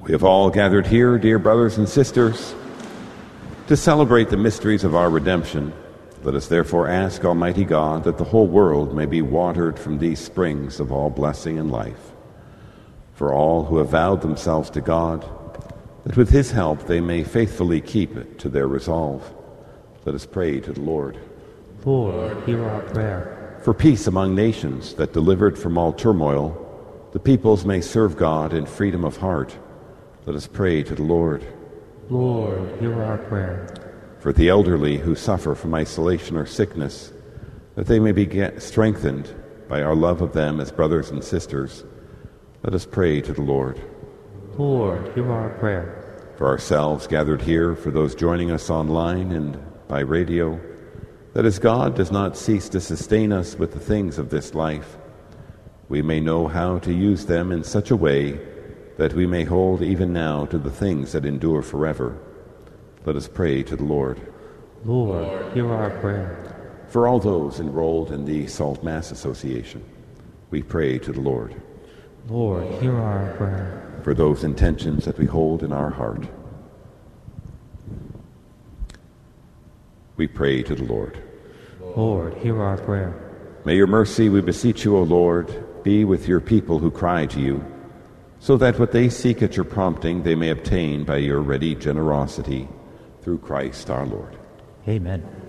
We have all gathered here, dear brothers and sisters, to celebrate the mysteries of our redemption. Let us therefore ask Almighty God that the whole world may be watered from these springs of all blessing and life. For all who have vowed themselves to God, that with his help they may faithfully keep it to their resolve. Let us pray to the Lord. Lord, hear our prayer. For peace among nations, that delivered from all turmoil, the peoples may serve God in freedom of heart. Let us pray to the Lord. Lord, hear our prayer. For the elderly who suffer from isolation or sickness, that they may be strengthened by our love of them as brothers and sisters, let us pray to the Lord. Lord, hear our prayer. For ourselves gathered here, for those joining us online and by radio, that as God does not cease to sustain us with the things of this life, we may know how to use them in such a way that we may hold even now to the things that endure forever. Let us pray to the Lord. Lord, hear our prayer. For all those enrolled in the Salt Mass Association, we pray to the Lord. Lord, hear our prayer. For those intentions that we hold in our heart, we pray to the Lord. Lord, hear our prayer. May your mercy, we beseech you, O Lord, be with your people who cry to you, so that what they seek at your prompting they may obtain by your ready generosity, through Christ our Lord. Amen.